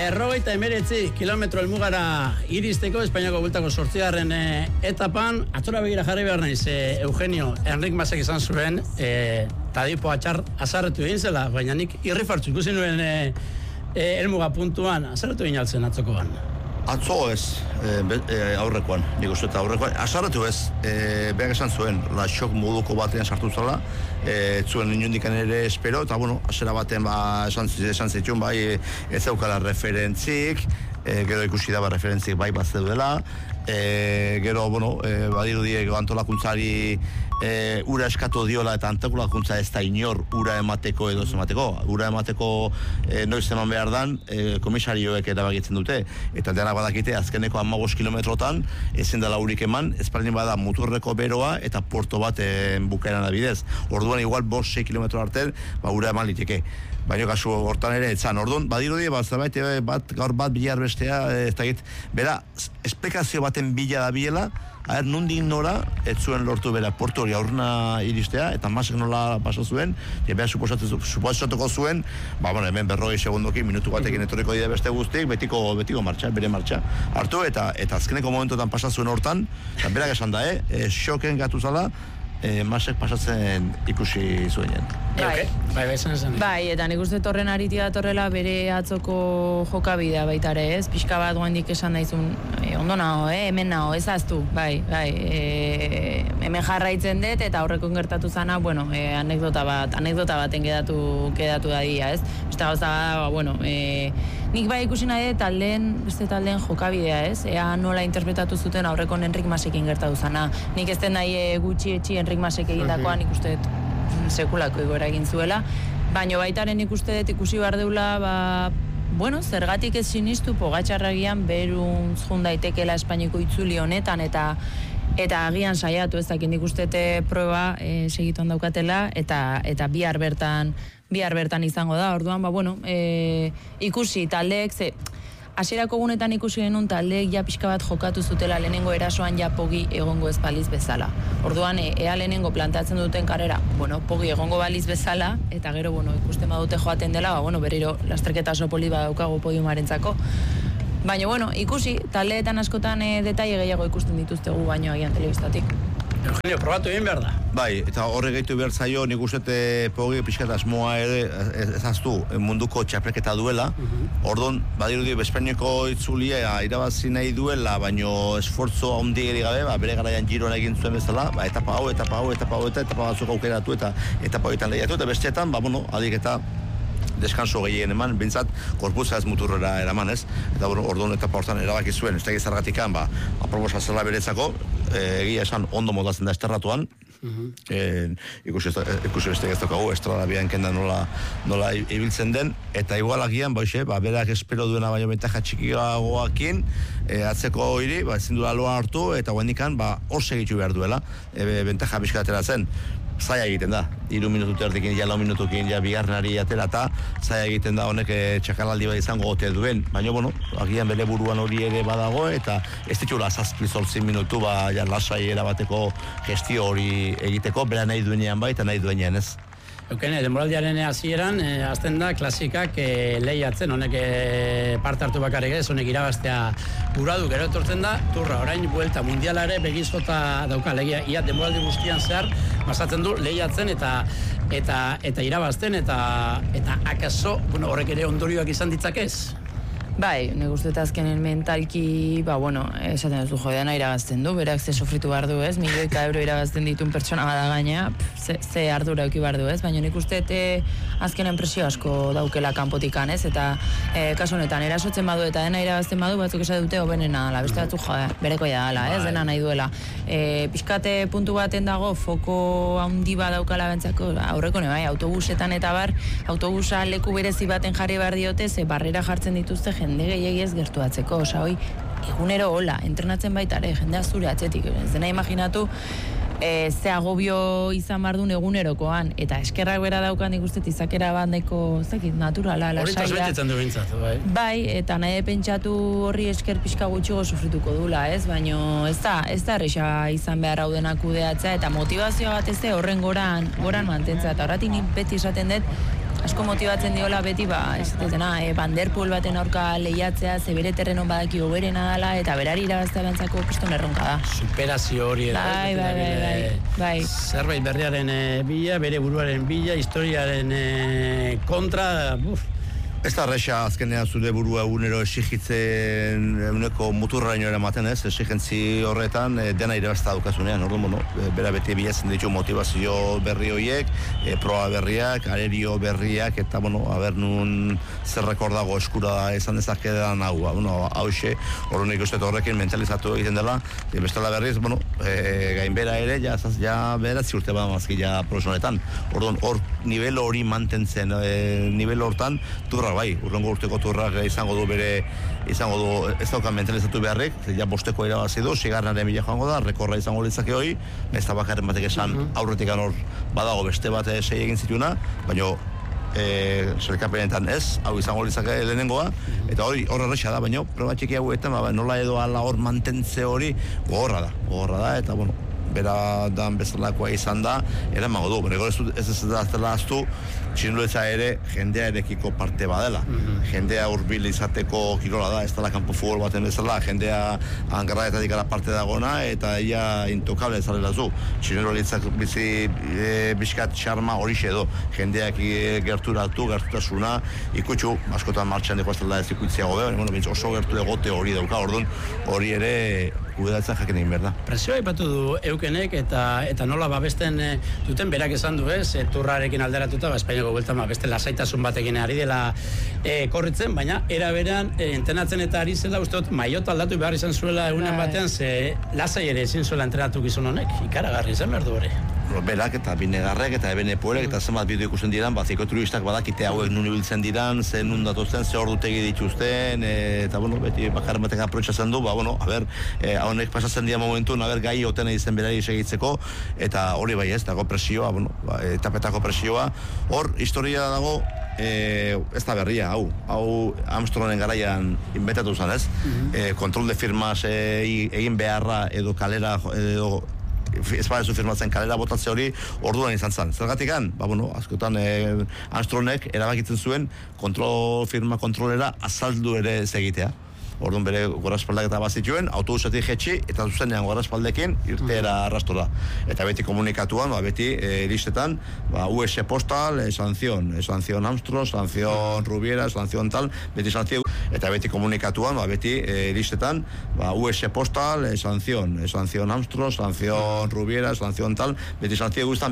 159 kilometro helmugara iristeko Espainiako Bueltako 8. Etapan, atzora begira jarri behar naiz, Eugenio Enrik Masek izan zuen, tadipo azarretu egin zela, baina nik irrifartzu ikusi nuen helmuga puntuan, azarretu egin altzen atzokoan. Atzo ez, aurrekoan, nik uste eta aurrekoan, azarretu ez, behar esan zuen, xok moduko batean sartu zela, zuen inundikan ere espero, eta bueno, azera batean esan zituen, bai, ez zaukala referentzik, gero ikusi daba referentzik bai bat zeudela, gero, bueno, badiru diego antolakuntzari ura eskatu diola eta antolakuntza ez da inor ura emateko edo ez emateko. Ura emateko noiz eman behar dan, komisarioek erabakitzen dute, eta denak badakite azkeneko 15 kilometrotan ezin dela urik eman, ezberdin bada muturreko beroa eta porto bat bukaeran adibidez. Orduan igual 5-6 kilometro arte ura eman liteke. Baina kasu hortan ere etzan. Orduan, badirudi, gaur bat bilar bestea, ez da git, bera, esplikazio baten bila da biela, nondik nora, ez zuen lortu bera portu hori aurrena iristea, eta masek nola pasa zuen, behar suposatuko zuen, hemen 40 segundokin, minutu batekin etorriko dira beste guztik, betiko martxa, bere martxa hartu, eta azkeneko momentotan pasa zuen hortan, eta berak esan da, xoken gatu zala, masek pasatzen ikusi zuenean. Bai, eta nik uste torren aritia torrela bere atzoko jokabidea baita ere, ez? Pixka bat guendik esan daizun, ondo nago, hemen nago, ez aztu, bai, hemen jarraitzen dut, eta aurrekon gertatu zana, anekdota baten gedatu da dia, ez? Beste gauza, nik bai ikusi nahi beste taldeen jokabidea, ez? Ea nola interpretatu zuten aurrekon Enrik Masekin gertatu zana. Nik ez den nahi gutxi etxi Enrik Masek egindakoan ikuste sekulako igoera egin zuela, baina baitaren ikusi behar deula, zergatik ez sinistu Pogačarragian beruntz jun daitekela Espainiko itzuli honetan, eta agian saiatu ezakit nik ustete proba segituan daukatela, eta bihar bertan izango da. Orduan, ikusi taldeek, hasierako gunetan ikusi genuen taldeek ja pixka bat jokatu zutela lehenengo erasoan ja pogi egongo ez baliz bezala. Orduan, ea lehenengo plantatzen duten karrera, pogi egongo baliz bezala, eta gero, ikusten badute joaten dela, berriro lasterketa oso polit badaukago podiumarentzako. Baina, ikusi, taldeetan askotan detaile gehiago ikusten dituztegu baino agian telebistatik. Eugenio, probatu egin behar da. Bai, eta horre gehitu behar zaio, nik uste pogi pixkat asmoa ere ezaztu munduko txapelketa duela. Orduan, badirudi, Espainiako itzulia irabazi nahi duela, baino esfortzo handi gabe, bere garaian giroan egin zuen bezala, etapa hau, etapa batzuk aukeratu, eta etapa horietan lehiatu, eta besteetan, adik eta deskanso gehien eman, bintzat, korpuza ez muturrera eraman, ez? Eta orduan etapa hortan erabaki zuen, ez da gizargatikan, aproposa zela beretzako, egia esan ondo modatzen da esterratuan, ikusi beste geztokagu, estrada bian kenda nola ibiltzen den, eta igual agian, berak espero duena baino bentaja txikiagoakin, atzeko hiri, ezin duela loa hartu, eta guendikan, hor segitu behar duela, bentaja bizkatera zen. Zaila egiten da, 3 minutu erdikin, 4 minutukin, bigarrenari atera, eta zaila egiten da honek txakalaldi bat izango gote duen, baina, agian bere buruan hori ere badago, eta ez ditula 7-8 minutu, lasai erabateko gestio hori egiteko, bera nahi duenean bai, eta nahi duenean ez. Eukene, denboraldiaren hasieran azten da klasikak lehiatzen, honek parte hartu bakarrik ez, honek irabaztea guradu, gero etortzen da, turra, orain buelta mundialare begizota dauka legia, ia denboraldi guztian zehar, basatzen du lehiatzen eta irabazten, eta akaso, horrek ere ondorioak izan ditzakez? Bai, nik uste eta azkenen mentalki, esaten duzu jodean irabazten du, berak ze sofritu behar du, ez? Milioika euro irabazten ditun pertsona bada gaina, ze ardura euki behar du, ez? Baina nik uste azkenen presio asko daukela kanpotikan, ez? Eta kasu honetan, erasotzen badu eta dena irabazten badu, batzuk esan dute hobenena dela, beste batzuk bereko ja dela, ez? Dena nahi duela. Pixkate puntu baten dago, foko handi bat daukala bentzako, aurreko bai, autobusetan eta autobusa leku berezi baten jarri behar diote, ze barrera jartzen dituzte jende gehiagi ez gertuatzeko, egunero hola, entrenatzen baitare, jendea zure atzetik, ez dena imaginatu ze agobio izan bardun egunerokoan, eta eskerrak bera daukan ikustet izakera bandeko, naturala, lasaia. Hori transmititzen du bintzat, bai. Bai, eta nahi pentsatu horri esker pixka gutxigo sufrituko dula, ez? Baina ez da erresa izan behar hau denak kudeatzea, eta motivazioa bat ez horren goran mantentza, eta horretik nik beti esaten dut, asko motibatzen diola beti, ez dutena, Vanderpool baten aurka lehiatzea, ze bere terrenon badaki hoberena dela, eta berari irabaztea bentzako kriston erronka da. Superazio hori edo. Bai. Zerbait berriaren bila, bere buruaren bila, historiaren kontra, Ez da erresa azkenean zure burua egunero exigitzen eguneko muturraino eramaten ez, exigentzi horretan dena irabazta daukazunean, orduan, bera beti bilatzen ditu motivazio berri horiek, proa berriak, arerio berriak, eta, haber nun zer rekordago eskura esan dezakedan hauxe, orduan ikusten horrekin mentalizatu egiten dela, bestela berriz, gainbera ere, ja beratzi urte badamazki ja profesionetan, orduan hor nivel hori mantentzen, nivel hortan, turra bai, urrengo urteko turrak izango du ez daukan mentalizatu beharrik, ja bosteko irabazi du, sigarnaren bila joango da, rekorra izango litzake hori, ez da bakarren batek esan aurretik hor badago beste bat sei egin zituna, baina selkapenetan ez, hau izango litzake lehenengoa, eta hori erresa da, baina proba txiki hauetan, nola edo ala hor mantentze hori gogorra da, eta bera dan bezalakoa izan da, eramango du, bere ez da aztu, txinuletza ere jendearekiko parte badela. Jendea hurbil izateko kirola da, ez dela kanpo futbol baten bezala, jendea angarraetatik ala parte dagona, eta ia intokable zarela zu. Txinuletzak bizi bizkat xarma hori edo, jendeak gertutasuna, ikutxu, askotan martxan deko ez dela ez ikuitziago be, oso gertu egote hori dauka, orduan, hori ere kudeatzen jaken egin behar da. Presioa ipatu du eukenek eta nola babesten duten berak esan du ez, turrarekin alderatuta, Espainiako bueltan beste lasaitasun batekin ari dela korritzen, baina era berean entrenatzen eta ari zela usteot maiota aldatu behar izan zuela egunen batean, ze lasai ere ezin zuela entrenatu gizon honek, ikaragarri izan behar du hori. Berak eta binegarrek eta ebene poelek eta zenbat bideo ikusten diran, ziko turistak badakite hauek nun ibiltzen diran, ze nun datozen, ze ordutegi dituzten, eta beti bakarren batek aprotxatzen du, honek pasatzen dira momentun, gai otena izen berari segitzeko, eta hori bai ez, dago presioa, etapetako presioa, hor, historia dago, ez da berria, hau Armstrongen garaian inbetatu zen ez, kontrol de firmas egin beharra edo kalera, edo ez badezu firmatzen kalera botatze hori orduan izan zen. Zergatikan, askotan Armstrongek erabakitzen zuen firma kontrolera azaldu ere ez egitea. Orduan bere goraspaldak eta bazituen, autobusetik jetxi eta zuzenean goraspaldekin irteera arrastora. Eta beti komunikatuan, beti listetan, US postal, sanción Armstrong, sanción Rubiera, sanción tal, beti sanción, eta beti komunikatuan, beti listetan, US postal, sanción Armstrong, sanción Rubiera, sanción tal, beti sanción guztan